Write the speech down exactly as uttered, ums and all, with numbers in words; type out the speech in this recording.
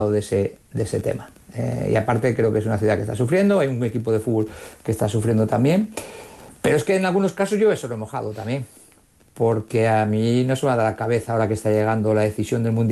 de ese, de ese tema. Eh, y aparte creo que es una ciudad que está sufriendo, hay un equipo de fútbol que está sufriendo también, pero es que en algunos casos yo eso lo he mojado también, porque a mí no se me da la cabeza ahora que está llegando la decisión del Mundial.